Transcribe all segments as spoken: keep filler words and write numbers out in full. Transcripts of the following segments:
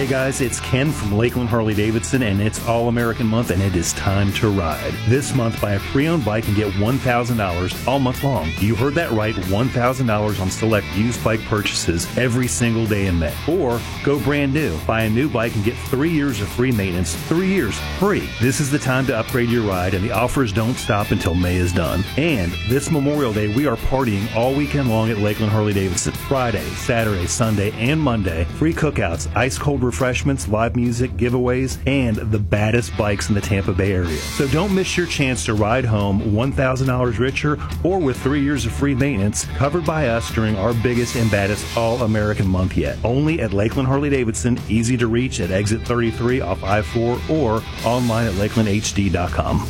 Hey guys, it's Ken from Lakeland Harley-Davidson, and it's All-American Month, and it is time to ride. This month, buy a pre-owned bike and get one thousand dollars all month long. You heard that right, one thousand dollars on select used bike purchases every single day in May. Or go brand new. Buy a new bike and get three years of free maintenance, three years free. This is the time to upgrade your ride, and the offers don't stop until May is done. And this Memorial Day, we are partying all weekend long at Lakeland Harley-Davidson. Friday, Saturday, Sunday, and Monday. Free cookouts, ice-cold refreshments, live music, giveaways, and the baddest bikes in the Tampa Bay area. So don't miss your chance to ride home one thousand dollars richer or with three years of free maintenance covered by us during our biggest and baddest All-American Month yet. Only at Lakeland Harley-Davidson, easy to reach at exit thirty-three off I four or online at lakeland h d dot com.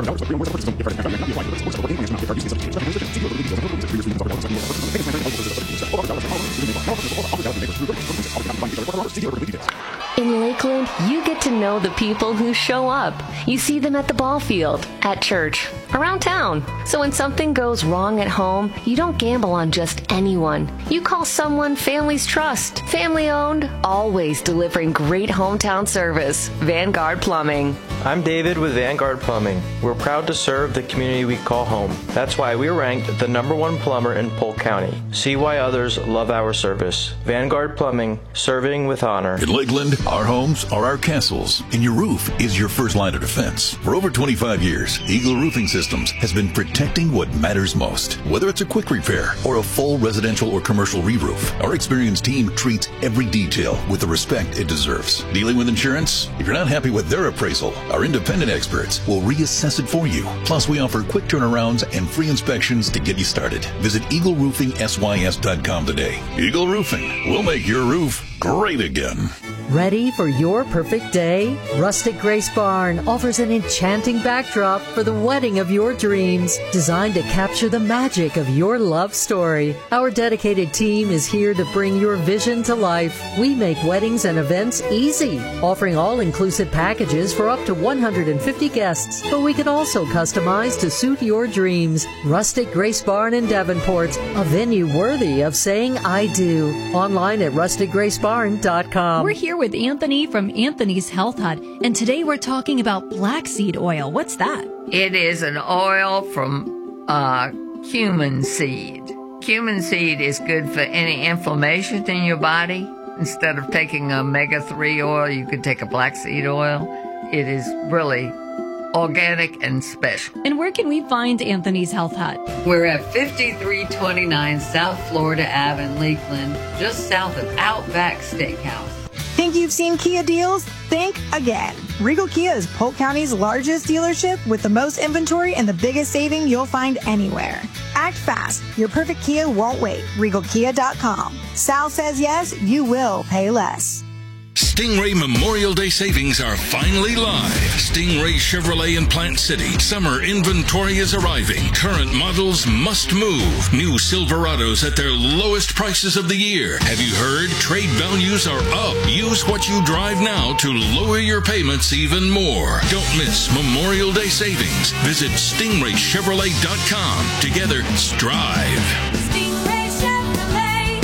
In Lakeland, you get to know the people who show up. You see them at the ball field, at church, around town. So when something goes wrong at home, you don't gamble on just anyone. You call someone families trust. Family owned, always delivering great hometown service. Vanguard Plumbing. I'm David with Vanguard Plumbing. We're proud to serve the community we call home. That's why we're ranked the number one plumber in Polk County. See why others love our service. Vanguard Plumbing, serving with honor. In Lakeland, our homes are our castles, and your roof is your first line of defense. For over twenty-five years, Eagle Roofing Systems has been protecting what matters most. Whether it's a quick repair or a full residential or commercial re-roof, our experienced team treats every detail with the respect it deserves. Dealing with insurance? If you're not happy with their appraisal, our independent experts will reassess it for you. Plus, we offer quick turnarounds and free inspections to get you started. Visit eagle roofing s y s dot com today. Eagle Roofing will make your roof great again. Ready for your perfect day? Rustic Grace Barn offers an enchanting backdrop for the wedding of your dreams, designed to capture the magic of your love story. Our dedicated team is here to bring your vision to life. We make weddings and events easy, offering all-inclusive packages for up to one hundred fifty guests, but we can also customize to suit your dreams. Rustic Grace Barn in Davenport, a venue worthy of saying I do. Online at rustic grace barn dot com. We're here with Anthony from Anthony's Health Hut, and today we're talking about black seed oil. What's that? It is an oil from uh, cumin seed. Cumin seed is good for any inflammation in your body. Instead of taking omega three oil, you could take a black seed oil. It is really organic and special. And where can we find Anthony's Health Hut? We're at fifty-three twenty-nine South Florida Ave in Lakeland, just south of Outback Steakhouse. Think you've seen Kia deals? Think again. Regal Kia is Polk County's largest dealership with the most inventory and the biggest saving you'll find anywhere. Act fast. Your perfect Kia won't wait. regal kia dot com. Sal says yes, you will pay less. Stingray Memorial Day savings are finally live. Stingray Chevrolet in Plant City. Summer inventory is arriving. Current models must move. New Silverados at their lowest prices of the year. Have you heard? Trade values are up. Use what you drive now to lower your payments even more. Don't miss Memorial Day savings. Visit stingray chevrolet dot com. Together, strive. Stingray Chevrolet.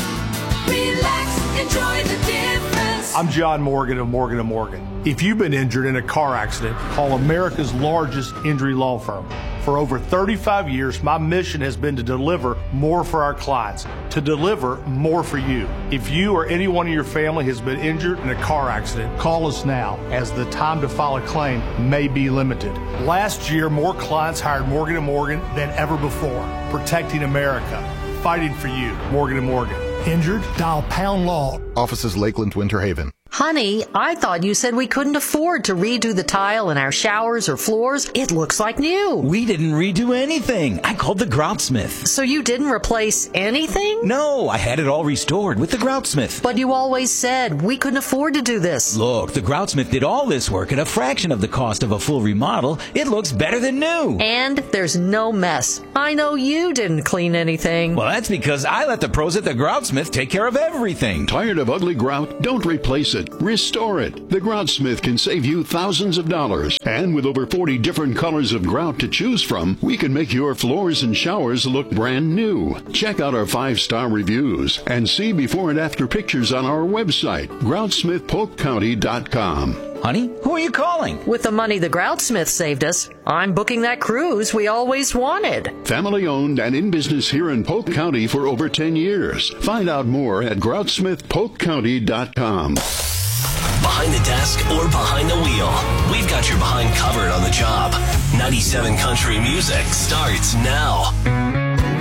Relax, enjoy the difference. I'm John Morgan of Morgan and Morgan. If you've been injured in a car accident, call America's largest injury law firm. For over thirty-five years, my mission has been to deliver more for our clients, to deliver more for you. If you or anyone in your family has been injured in a car accident, call us now, as the time to file a claim may be limited. Last year, more clients hired Morgan and Morgan than ever before, protecting America, fighting for you. Morgan and Morgan. Injured? Dial pound law. Offices Lakeland, Winter Haven. Honey, I thought you said we couldn't afford to redo the tile in our showers or floors. It looks like new. We didn't redo anything. I called the Groutsmith. So you didn't replace anything? No, I had it all restored with the Groutsmith. But you always said we couldn't afford to do this. Look, the Groutsmith did all this work at a fraction of the cost of a full remodel. It looks better than new. And there's no mess. I know you didn't clean anything. Well, that's because I let the pros at the Groutsmith take care of everything. Tired of ugly grout? Don't replace it, restore it. The Groutsmith can save you thousands of dollars. And with over forty different colors of grout to choose from, we can make your floors and showers look brand new. Check out our five-star reviews and see before and after pictures on our website, groutsmith polk county dot com. Honey, who are you calling? With the money the Groutsmith saved us, I'm booking that cruise we always wanted. Family owned and in business here in Polk County for over ten years. Find out more at groutsmith polk county dot com. Behind the desk or behind the wheel, we've got your behind covered on the job. ninety-seven Country Music starts now.